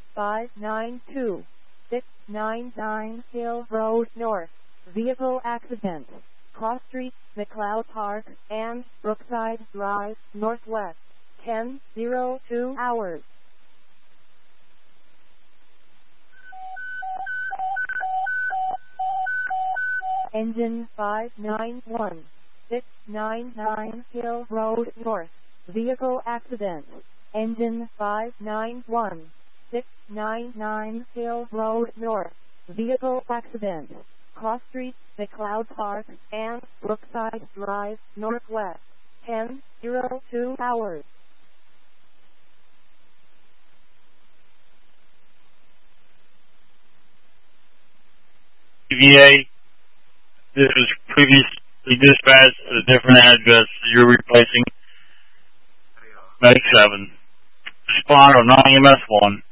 592-699 Hill Road North. Vehicle accident. Cross Street, McLeod Park, and Brookside Drive, Northwest. 10:02 hours. Engine 591-699 Hill Road North. Vehicle accident. Engine 591-699 Hill Road North. Vehicle accident. Cross Street, McLeod Park, and Brookside Drive, Northwest. 10:02 hours. TVA, this was previously dispatched at a different address. You're replacing Medic 7. Respond on 9 EMS 1.